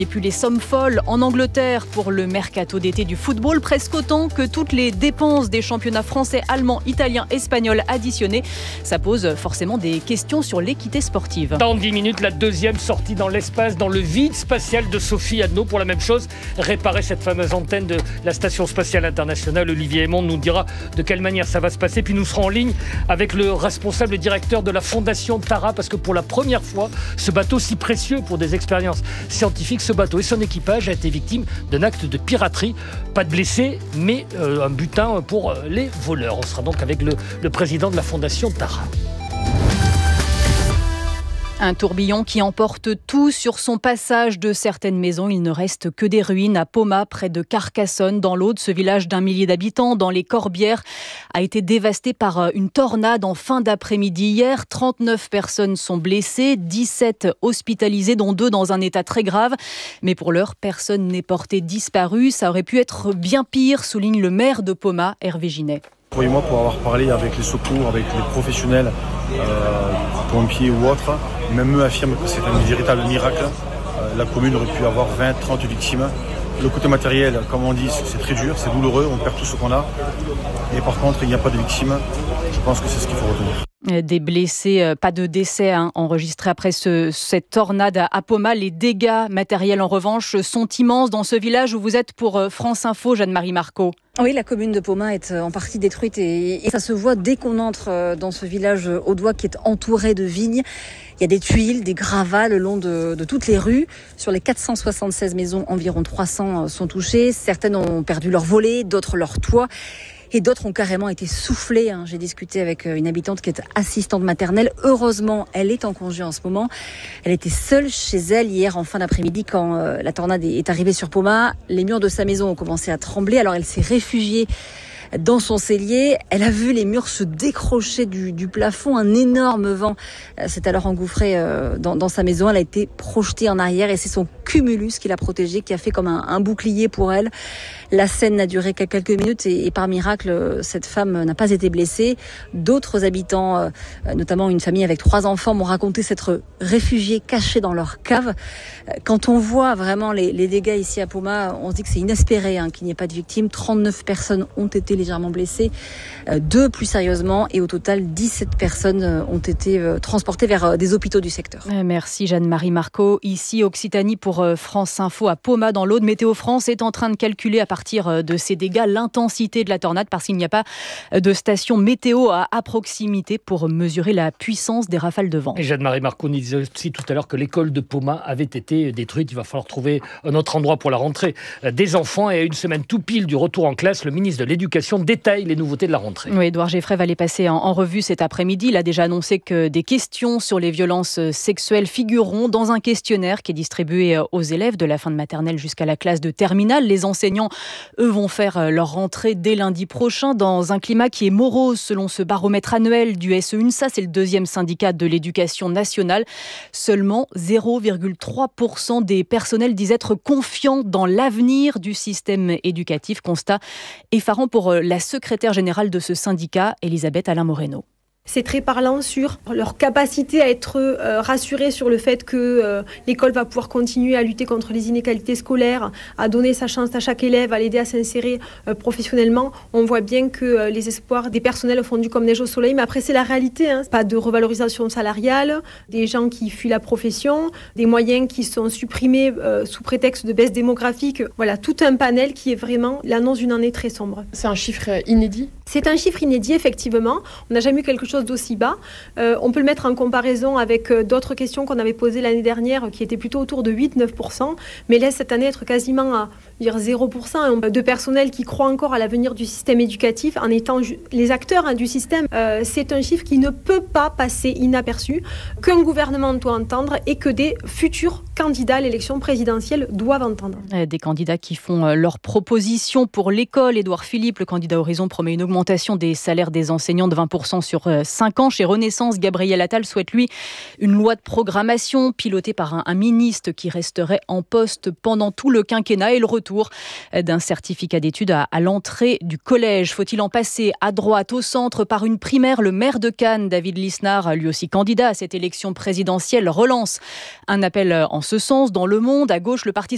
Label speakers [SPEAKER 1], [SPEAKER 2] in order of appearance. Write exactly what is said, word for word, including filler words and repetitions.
[SPEAKER 1] Et puis les sommes folles en Angleterre pour le mercato d'été du football, presque autant que toutes les dépenses des championnats français, allemands, italiens, espagnols additionnés. Ça pose forcément des questions sur l'équité sportive.
[SPEAKER 2] Dans dix minutes, la deuxième sortie dans l'espace, dans le vide spatial de Sophie Adno pour la même chose, réparer cette fameuse antenne de la Station Spatiale Internationale. Olivier Aymon nous dira de quelle manière ça va se passer. Puis nous serons en ligne avec le responsable directeur de la Fondation Tara, parce que pour la première fois, ce bateau si précieux pour des expériences scientifiques, ce bateau et son équipage a été victime d'un acte de piraterie. Pas de blessés, mais euh, un butin pour les voleurs. On sera donc avec le, le président de la Fondation Tara.
[SPEAKER 1] Un tourbillon qui emporte tout sur son passage de certaines maisons. Il ne reste que des ruines à Poma, près de Carcassonne, dans l'Aude. Ce village d'un millier d'habitants, dans les Corbières, a été dévasté par une tornade en fin d'après-midi hier. trente-neuf personnes sont blessées, dix-sept hospitalisées, dont deux dans un état très grave. Mais pour l'heure, personne n'est porté disparu. Ça aurait pu être bien pire, souligne le maire de Poma, Hervé Ginet.
[SPEAKER 3] Croyez-moi, pour avoir parlé avec les secours, avec les professionnels, euh, pompiers ou autres, même eux affirment que c'est un véritable miracle. Euh, la commune aurait pu avoir vingt, trente victimes. Le côté matériel, comme on dit, c'est très dur, c'est douloureux, on perd tout ce qu'on a. Et par contre, il n'y a pas de victimes. Je pense que c'est ce qu'il faut retenir.
[SPEAKER 1] Des blessés, pas de décès hein, enregistrés après ce, cette tornade à Poma. Les dégâts matériels, en revanche, sont immenses dans ce village où vous êtes pour France Info, Jeanne-Marie Marceau.
[SPEAKER 4] Oui, la commune de Poma est en partie détruite et, et ça se voit dès qu'on entre dans ce village audois qui est entouré de vignes. Il y a des tuiles, des gravats le long de, de toutes les rues. Sur les quatre cent soixante-seize maisons, environ trois cents sont touchées. Certaines ont perdu leur volet, d'autres leur toit. Et d'autres ont carrément été soufflés. J'ai discuté avec une habitante qui est assistante maternelle. Heureusement, elle est en congé en ce moment. Elle était seule chez elle hier en fin d'après-midi quand la tornade est arrivée sur Poma. Les murs de sa maison ont commencé à trembler. Alors elle s'est réfugiée dans son cellier. Elle a vu les murs se décrocher du, du plafond. Un énorme vent s'est alors engouffré dans, dans sa maison. Elle a été projetée en arrière et c'est son cumulus qui l'a protégée, qui a fait comme un, un bouclier pour elle. La scène n'a duré qu'à quelques minutes et, et par miracle, cette femme n'a pas été blessée. D'autres habitants, euh, notamment une famille avec trois enfants, m'ont raconté s'être réfugiés cachés dans leur cave. Quand on voit vraiment les, les dégâts ici à Poma, on se dit que c'est inespéré hein, qu'il n'y ait pas de victimes. trente-neuf personnes ont été légèrement blessées, euh, deux plus sérieusement et au total dix-sept personnes ont été euh, transportées vers euh, des hôpitaux du secteur.
[SPEAKER 1] Merci Jeanne-Marie Marceau. Ici Occitanie pour euh, France Info à Poma dans l'Aude. Météo France est en train de calculer à partir de ces dégâts l'intensité de la tornade parce qu'il n'y a pas de station météo à, à proximité pour mesurer la puissance des rafales de vent.
[SPEAKER 2] Et Jeanne-Marie Marceau nous disait aussi tout à l'heure que l'école de Poma avait été détruite. Il va falloir trouver un autre endroit pour la rentrée des enfants. Et à une semaine tout pile du retour en classe, le ministre de l'Éducation détaille les nouveautés de la rentrée.
[SPEAKER 1] Oui, Édouard Geffray va les passer en, en revue cet après-midi. Il a déjà annoncé que des questions sur les violences sexuelles figureront dans un questionnaire qui est distribué aux élèves de la fin de maternelle jusqu'à la classe de terminale. Les enseignants, eux, vont faire leur rentrée dès lundi prochain dans un climat qui est morose selon ce baromètre annuel du S E UNSA. C'est le deuxième syndicat de l'éducation nationale. Seulement zéro virgule trois pour cent des personnels disent être confiants dans l'avenir du système éducatif. Constat effarant pour la secrétaire générale de ce syndicat, Elisabeth Alain Moreno.
[SPEAKER 5] C'est très parlant sur leur capacité à être euh, rassurés sur le fait que euh, l'école va pouvoir continuer à lutter contre les inégalités scolaires, à donner sa chance à chaque élève, à l'aider à s'insérer euh, professionnellement. On voit bien que euh, les espoirs des personnels fondus comme neige au soleil, mais après c'est la réalité. Hein. Pas de revalorisation salariale, des gens qui fuient la profession, des moyens qui sont supprimés euh, sous prétexte de baisse démographique. Voilà, tout un panel qui est vraiment l'annonce d'une année très sombre.
[SPEAKER 6] C'est un chiffre inédit ?
[SPEAKER 5] C'est un chiffre inédit, effectivement. On n'a jamais eu quelque chose d'aussi bas. Euh, on peut le mettre en comparaison avec euh, d'autres questions qu'on avait posées l'année dernière, qui étaient plutôt autour de huit à neuf pour cent, mais laisse cette année être quasiment à dire zéro pour cent de personnel qui croient encore à l'avenir du système éducatif en étant ju- les acteurs hein, du système. Euh, c'est un chiffre qui ne peut pas passer inaperçu, qu'un gouvernement doit entendre et que des futurs candidats à l'élection présidentielle doivent entendre.
[SPEAKER 1] Des candidats qui font leurs propositions pour l'école. Édouard Philippe, le candidat Horizon, promet une augmentation des salaires des enseignants de vingt pour cent sur cinq ans. Chez Renaissance, Gabriel Attal souhaite, lui, une loi de programmation pilotée par un, un ministre qui resterait en poste pendant tout le quinquennat et le retour d'un certificat d'études à, à l'entrée du collège. Faut-il en passer à droite, au centre, par une primaire? Le maire de Cannes, David Lisnard, lui aussi candidat à cette élection présidentielle, relance un appel en ce sens. Dans Le Monde, à gauche, le Parti